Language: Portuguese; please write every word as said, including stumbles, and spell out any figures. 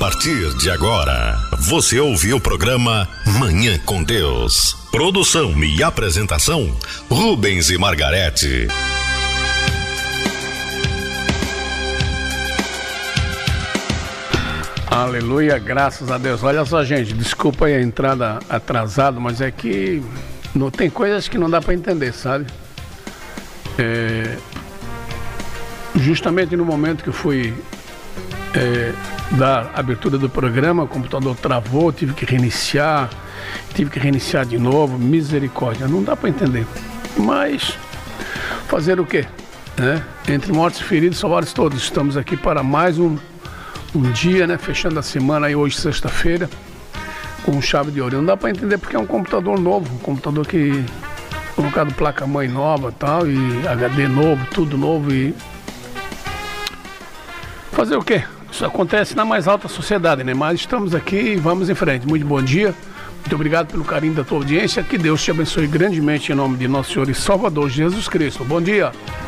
partir de agora, você ouviu o programa Manhã com Deus. Produção e apresentação, Rubens e Margarete. Aleluia, graças a Deus. Olha só, gente, desculpa aí a entrada atrasada, mas é que não, tem coisas que não dá para entender, sabe? É, justamente no momento que eu fui é, dar a abertura do programa, o computador travou, tive que reiniciar, tive que reiniciar de novo, misericórdia, não dá para entender. Mas fazer o quê? Né? Entre mortos e feridos, salvados todos. Estamos aqui para mais um Um dia, né? Fechando a semana aí hoje, sexta-feira, com chave de ouro. Não dá para entender porque é um computador novo, um computador que colocado placa-mãe nova tal, e H D novo, tudo novo. E fazer o quê? Isso acontece na mais alta sociedade, né? Mas estamos aqui e vamos em frente. Muito bom dia, muito obrigado pelo carinho da tua audiência. Que Deus te abençoe grandemente em nome de nosso Senhor e Salvador Jesus Cristo. Bom dia.